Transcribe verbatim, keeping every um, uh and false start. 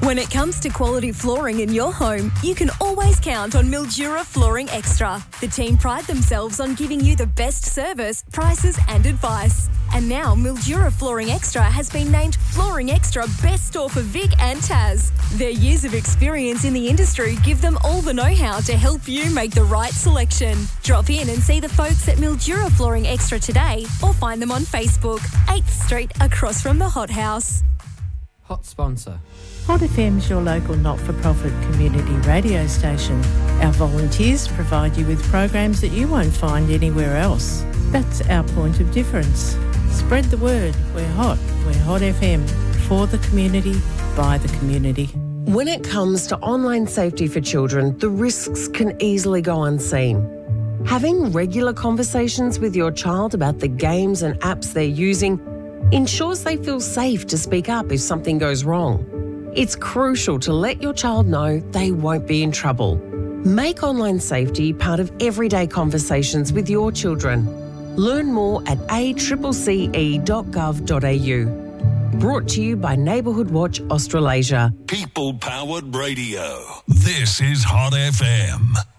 When it comes to quality flooring in your home, you can always count on Mildura Flooring Extra. The team pride themselves on giving you the best service, prices and advice. And now Mildura Flooring Extra has been named Flooring Extra Best Store for Vic and Taz. Their years of experience in the industry give them all the know-how to help you make the right selection. Drop in and see the folks at Mildura Flooring Extra today or find them on Facebook, eighth Street across from the Hot House. Hot sponsor. Hot F M is your local not-for-profit community radio station. Our volunteers provide you with programs that you won't find anywhere else. That's our point of difference. Spread the word. We're hot. We're Hot F M. For the community, by the community. When it comes to online safety for children, the risks can easily go unseen. Having regular conversations with your child about the games and apps they're using ensures they feel safe to speak up if something goes wrong. It's crucial to let your child know they won't be in trouble. Make online safety part of everyday conversations with your children. Learn more at a c c c e dot gov dot a u. Brought to you by Neighbourhood Watch Australasia. People-powered radio. This is Hot F M.